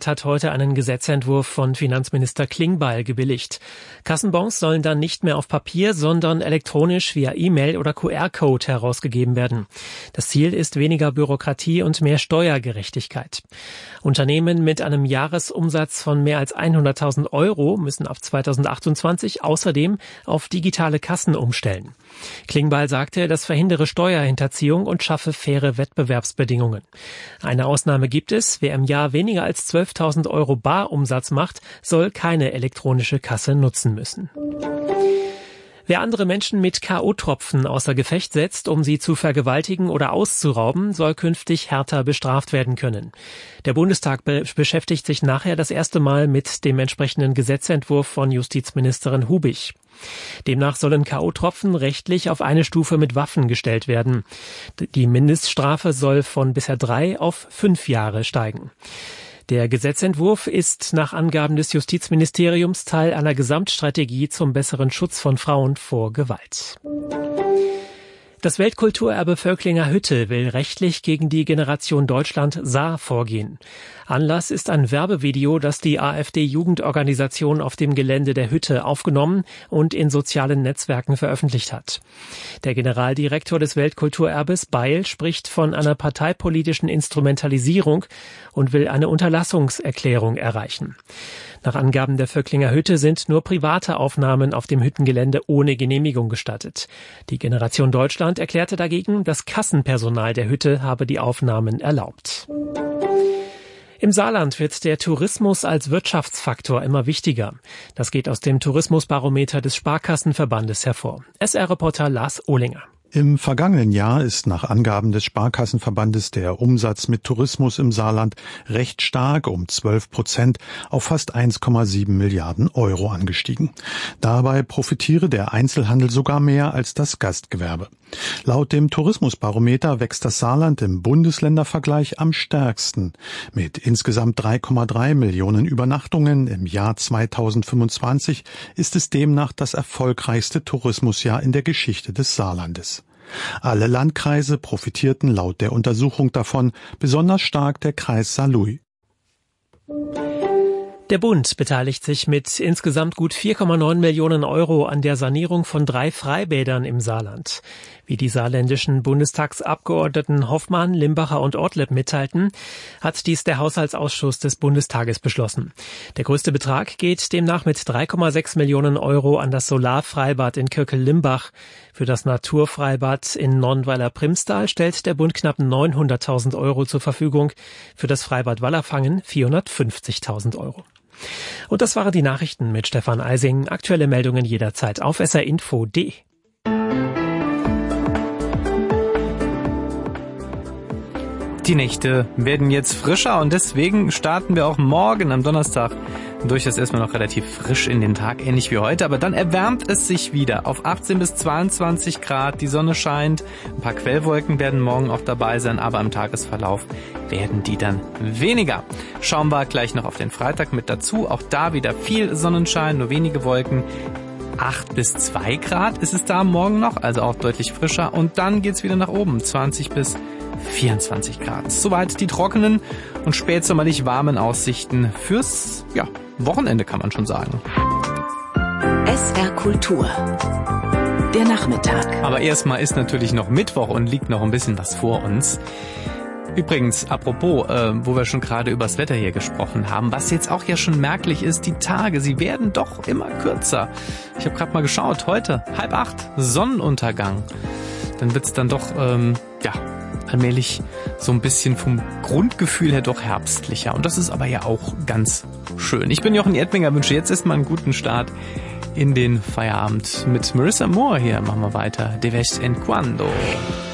Bundesrat hat heute einen Gesetzentwurf von Finanzminister Klingbeil gebilligt. Kassenbons sollen dann nicht mehr auf Papier, sondern elektronisch via E-Mail oder QR-Code herausgegeben werden. Das Ziel ist weniger Bürokratie und mehr Steuergerechtigkeit. Unternehmen mit einem Jahresumsatz von mehr als 100.000 Euro müssen ab 2028 außerdem auf digitale Kassen umstellen. Klingbeil sagte, das verhindere Steuerhinterziehung und schaffe faire Wettbewerbsbedingungen. Eine Ausnahme gibt es. Wer im Jahr weniger als 12.000 Euro Barumsatz macht, soll keine elektronische Kasse nutzen müssen. Wer andere Menschen mit K.O.-Tropfen außer Gefecht setzt, um sie zu vergewaltigen oder auszurauben, soll künftig härter bestraft werden können. Der Bundestag beschäftigt sich nachher das erste Mal mit dem entsprechenden Gesetzentwurf von Justizministerin Hubig. Demnach sollen K.O.-Tropfen rechtlich auf eine Stufe mit Waffen gestellt werden. Die Mindeststrafe soll von bisher 3 auf 5 Jahre steigen. Der Gesetzentwurf ist nach Angaben des Justizministeriums Teil einer Gesamtstrategie zum besseren Schutz von Frauen vor Gewalt. Das Weltkulturerbe Völklinger Hütte will rechtlich gegen die Generation Deutschland Saar vorgehen. Anlass ist ein Werbevideo, das die AfD-Jugendorganisation auf dem Gelände der Hütte aufgenommen und in sozialen Netzwerken veröffentlicht hat. Der Generaldirektor des Weltkulturerbes Beil spricht von einer parteipolitischen Instrumentalisierung und will eine Unterlassungserklärung erreichen. Nach Angaben der Völklinger Hütte sind nur private Aufnahmen auf dem Hüttengelände ohne Genehmigung gestattet. Die Generation Deutschland erklärte dagegen, das Kassenpersonal der Hütte habe die Aufnahmen erlaubt. Im Saarland wird der Tourismus als Wirtschaftsfaktor immer wichtiger. Das geht aus dem Tourismusbarometer des Sparkassenverbandes hervor. SR-Reporter Lars Ohlinger. Im vergangenen Jahr ist nach Angaben des Sparkassenverbandes der Umsatz mit Tourismus im Saarland recht stark um 12% auf fast 1,7 Milliarden Euro angestiegen. Dabei profitiere der Einzelhandel sogar mehr als das Gastgewerbe. Laut dem Tourismusbarometer wächst das Saarland im Bundesländervergleich am stärksten. Mit insgesamt 3,3 Millionen Übernachtungen im Jahr 2025 ist es demnach das erfolgreichste Tourismusjahr in der Geschichte des Saarlandes. Alle Landkreise profitierten laut der Untersuchung davon, besonders stark der Kreis Saarlouis. Der Bund beteiligt sich mit insgesamt gut 4,9 Millionen Euro an der Sanierung von 3 Freibädern im Saarland. Wie die saarländischen Bundestagsabgeordneten Hoffmann, Limbacher und Ortleb mitteilten, hat dies der Haushaltsausschuss des Bundestages beschlossen. Der größte Betrag geht demnach mit 3,6 Millionen Euro an das Solarfreibad in Köckel-Limbach. Für das Naturfreibad in Nonnweiler-Primstal stellt der Bund knapp 900.000 Euro zur Verfügung. Für das Freibad Wallerfangen 450.000 Euro. Und das waren die Nachrichten mit Stefan Eising. Aktuelle Meldungen jederzeit auf srinfo.de. Die Nächte werden jetzt frischer und deswegen starten wir auch morgen am Donnerstag durchaus erstmal noch relativ frisch in den Tag, ähnlich wie heute, aber dann erwärmt es sich wieder auf 18 bis 22 Grad, die Sonne scheint, ein paar Quellwolken werden morgen auch dabei sein, aber im Tagesverlauf werden die dann weniger. Schauen wir gleich noch auf den Freitag mit dazu, auch da wieder viel Sonnenschein, nur wenige Wolken. 8 bis 2 Grad ist es da morgen noch, also auch deutlich frischer und dann geht's wieder nach oben, 20 bis 24 Grad. Soweit die trockenen und spätsommerlich warmen Aussichten fürs Wochenende, kann man schon sagen. SR Kultur. Der Nachmittag. Aber erstmal ist natürlich noch Mittwoch und liegt noch ein bisschen was vor uns. Übrigens, apropos, wo wir schon gerade übers Wetter hier gesprochen haben, was jetzt auch ja schon merklich ist, die Tage, sie werden doch immer kürzer. Ich habe gerade mal geschaut, heute 7:30, Sonnenuntergang. Dann wird's dann doch, allmählich so ein bisschen vom Grundgefühl her doch herbstlicher. Und das ist aber ja auch ganz schön. Ich bin Jochen Erdminger, wünsche jetzt erstmal einen guten Start in den Feierabend. Mit Marissa Moore hier machen wir weiter. De vez en cuando.